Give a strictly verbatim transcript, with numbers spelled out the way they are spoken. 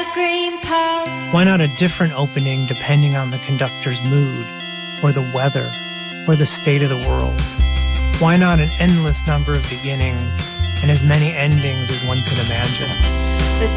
green pearl. Why not a different opening depending on the conductor's mood, or the weather, or the state of the world? Why not an endless number of beginnings and as many endings as one could imagine? The